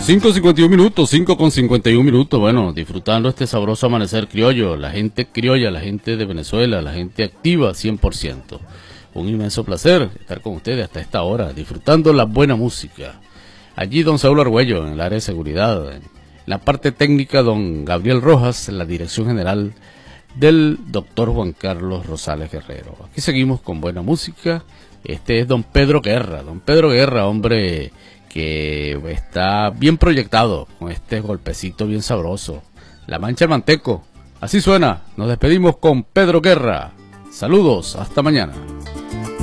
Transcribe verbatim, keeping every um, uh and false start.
cinco cincuenta y un minutos, cinco con cincuenta y un minutos, bueno, disfrutando este sabroso amanecer criollo, la gente criolla, la gente de Venezuela, la gente activa cien por ciento. Un inmenso placer estar con ustedes hasta esta hora, disfrutando la buena música. Allí don Saúl Argüello en el área de seguridad, en la parte técnica don Gabriel Rojas, en la dirección general del doctor Juan Carlos Rosales Guerrero. Aquí seguimos con buena música. Este es don Pedro Guerra, don Pedro Guerra, hombre que está bien proyectado con este golpecito bien sabroso. La Mancha del Manteco, así suena. Nos despedimos con Pedro Guerra. Saludos, hasta mañana.